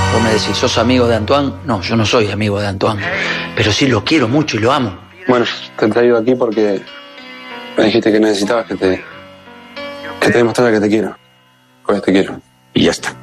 Vos me decís, ¿sos amigo de Antoine? No, yo no soy amigo de Antoine, pero sí lo quiero mucho y lo amo. Bueno, te he traído aquí porque me dijiste que necesitabas que te demostrara que te quiero. Pues te quiero. Y ya está.